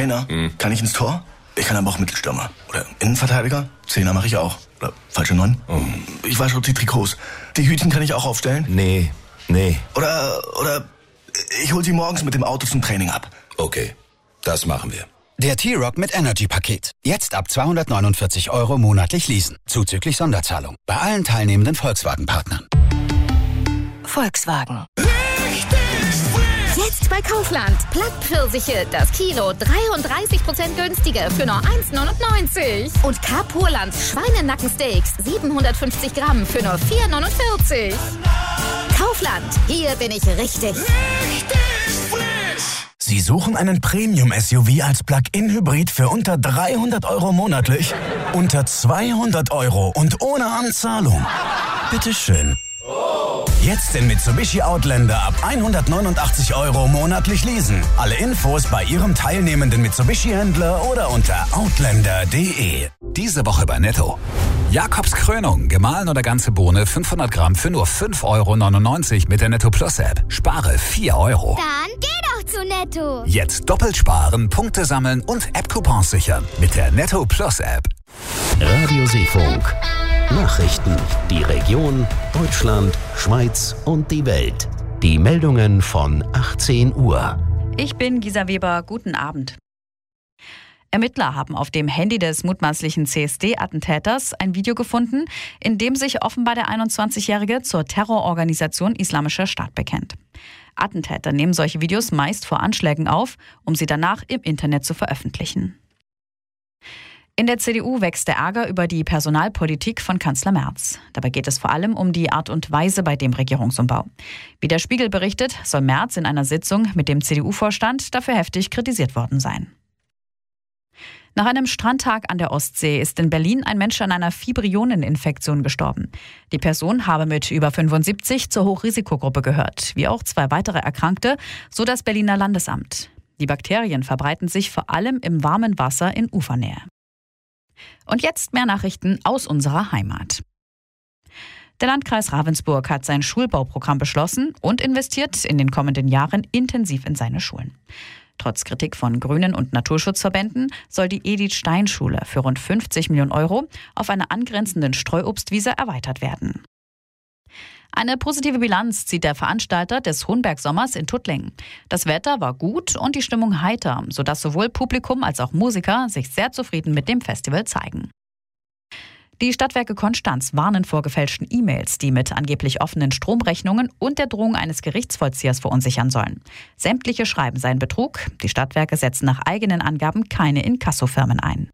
Trainer. Kann ich ins Tor? Ich kann aber auch Mittelstürmer. Oder Innenverteidiger? Zehner mache ich auch. Oder falsche 9. Ich wasche auch die Trikots. Die Hütchen kann ich auch aufstellen? Nee. Oder ich hol sie morgens mit dem Auto zum Training ab. Okay, das machen wir. Der T-Rock mit Energy-Paket. Jetzt ab 249 € monatlich leasen. Zuzüglich Sonderzahlung. Bei allen teilnehmenden Volkswagen-Partnern. Volkswagen. Jetzt bei Kaufland. Plattpfirsiche, das Kilo 33% günstiger für nur 1,99. Und Carpurland Schweinenackensteaks 750 Gramm für nur 4,49. Kaufland, hier bin ich richtig frisch. Sie suchen einen Premium-SUV als Plug-in-Hybrid für unter 300 € monatlich? Unter 200 € und ohne Anzahlung? Bitteschön. Jetzt den Mitsubishi Outlander ab 189 € monatlich leasen. Alle Infos bei Ihrem teilnehmenden Mitsubishi-Händler oder unter outlander.de. Diese Woche bei Netto. Jakobs Krönung, gemahlen oder ganze Bohne 500 Gramm für nur 5,99 € mit der Netto Plus App. Spare 4 €. Dann geh doch zu Netto. Jetzt doppelt sparen, Punkte sammeln und App-Coupons sichern mit der Netto Plus App. Radio Seefunk. Nachrichten, die Region, Deutschland, Schweiz und die Welt. Die Meldungen von 18 Uhr. Ich bin Gisa Weber, guten Abend. Ermittler haben auf dem Handy des mutmaßlichen CSD-Attentäters ein Video gefunden, in dem sich offenbar der 21-Jährige zur Terrororganisation Islamischer Staat bekennt. Attentäter nehmen solche Videos meist vor Anschlägen auf, um sie danach im Internet zu veröffentlichen. In der CDU wächst der Ärger über die Personalpolitik von Kanzler Merz. Dabei geht es vor allem um die Art und Weise bei dem Regierungsumbau. Wie der Spiegel berichtet, soll Merz in einer Sitzung mit dem CDU-Vorstand dafür heftig kritisiert worden sein. Nach einem Strandtag an der Ostsee ist in Berlin ein Mensch an einer Fibrioneninfektion gestorben. Die Person habe mit über 75 zur Hochrisikogruppe gehört, wie auch 2 weitere Erkrankte, so das Berliner Landesamt. Die Bakterien verbreiten sich vor allem im warmen Wasser in Ufernähe. Und jetzt mehr Nachrichten aus unserer Heimat. Der Landkreis Ravensburg hat sein Schulbauprogramm beschlossen und investiert in den kommenden Jahren intensiv in seine Schulen. Trotz Kritik von Grünen und Naturschutzverbänden soll die Edith-Stein-Schule für rund 50 Millionen € auf einer angrenzenden Streuobstwiese erweitert werden. Eine positive Bilanz zieht der Veranstalter des Hohenberg-Sommers in Tuttlingen. Das Wetter war gut und die Stimmung heiter, sodass sowohl Publikum als auch Musiker sich sehr zufrieden mit dem Festival zeigen. Die Stadtwerke Konstanz warnen vor gefälschten E-Mails, die mit angeblich offenen Stromrechnungen und der Drohung eines Gerichtsvollziehers verunsichern sollen. Sämtliche Schreiben seien Betrug. Die Stadtwerke setzen nach eigenen Angaben keine Inkassofirmen ein.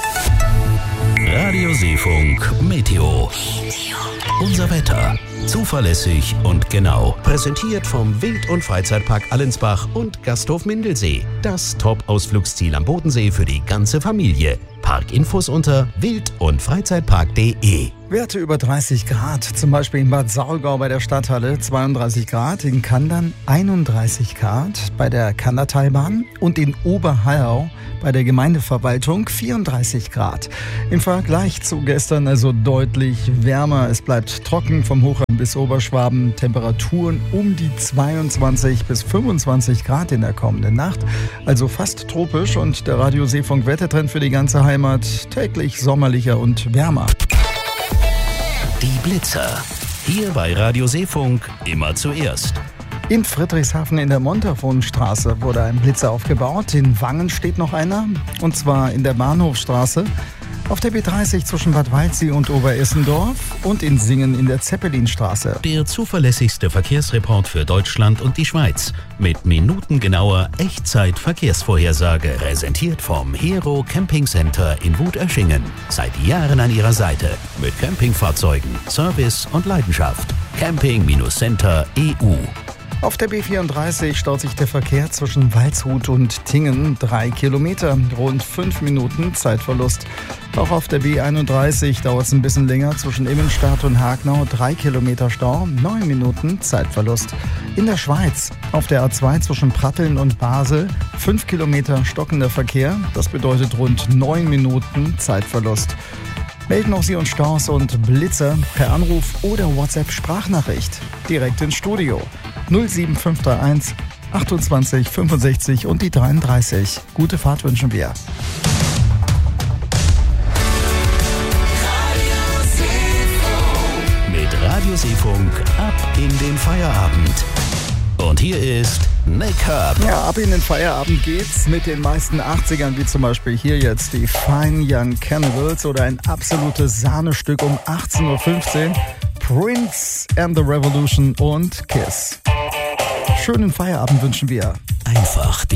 Radio Seefunk Meteo. Unser Wetter. Zuverlässig und genau. Präsentiert vom Wild- und Freizeitpark Allensbach und Gasthof Mindelsee. Das Top-Ausflugsziel am Bodensee für die ganze Familie. Parkinfos unter wild- und freizeitpark.de. Werte über 30 Grad, zum Beispiel in Bad Saulgau bei der Stadthalle 32 Grad, in Kandern 31 Grad bei der Kandertalbahn und in Oberhallau bei der Gemeindeverwaltung 34 Grad. Im Vergleich zu gestern also deutlich wärmer. Es bleibt trocken vom Hochrhein bis Oberschwaben. Temperaturen um die 22 bis 25 Grad in der kommenden Nacht. Also fast tropisch und der Radio Seefunk Wettertrend für die ganze Heimat täglich sommerlicher und wärmer. Die Blitzer. Hier bei Radio Seefunk immer zuerst. In Friedrichshafen in der Montafonstraße wurde ein Blitzer aufgebaut. In Wangen steht noch einer, und zwar in der Bahnhofstraße, auf der B30 zwischen Bad Waldsee und Oberessendorf und in Singen in der Zeppelinstraße. Der zuverlässigste Verkehrsreport für Deutschland und die Schweiz. Mit minutengenauer Echtzeit-Verkehrsvorhersage. Präsentiert vom Hero Camping Center in Wutöschingen. Seit Jahren an Ihrer Seite. Mit Campingfahrzeugen, Service und Leidenschaft. Camping-Center.eu. Auf der B34 staut sich der Verkehr zwischen Waldshut und Tingen 3 Kilometer, rund 5 Minuten Zeitverlust. Auch auf der B31 dauert es ein bisschen länger, zwischen Immenstadt und Hagnau 3 Kilometer Stau, 9 Minuten Zeitverlust. In der Schweiz auf der A2 zwischen Pratteln und Basel 5 Kilometer stockender Verkehr, das bedeutet rund 9 Minuten Zeitverlust. Melden auch Sie uns Staus und Blitzer per Anruf oder WhatsApp-Sprachnachricht direkt ins Studio 07531 28, 65 und die 33. Gute Fahrt wünschen wir. Mit Radioseefunk ab in den Feierabend. Und hier ist Nick Herb. Ja, ab in den Feierabend geht's mit den meisten 80ern, wie zum Beispiel hier jetzt die Fine Young Cannibals oder ein absolutes Sahnestück um 18.15 Uhr. Prince and the Revolution und Kiss. Schönen Feierabend wünschen wir. Einfach die